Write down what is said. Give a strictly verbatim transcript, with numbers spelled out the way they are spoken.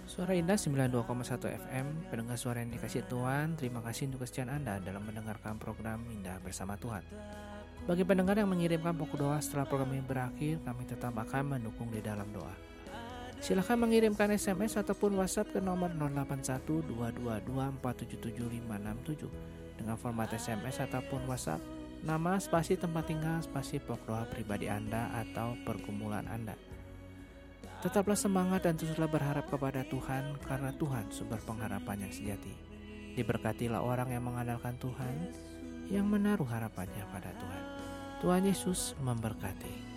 Suara Indah sembilan puluh dua koma satu F M, pendengar suara yang dikasih Tuhan, terima kasih untuk kesetiaan Anda dalam mendengarkan program Indah Bersama Tuhan. Bagi pendengar yang mengirimkan pokok doa setelah program ini berakhir, kami tetap akan mendukung di dalam doa. Silakan mengirimkan S M S ataupun WhatsApp ke nomor nol delapan satu dua dua dua empat tujuh tujuh lima enam tujuh dengan format S M S ataupun WhatsApp, nama, spasi tempat tinggal, spasi pokok doa pribadi Anda atau pergumulan Anda. Tetaplah semangat dan teruslah berharap kepada Tuhan, karena Tuhan sumber pengharapan yang sejati. Diberkatilah orang yang mengandalkan Tuhan, yang menaruh harapannya pada Tuhan. Tuhan Yesus memberkati.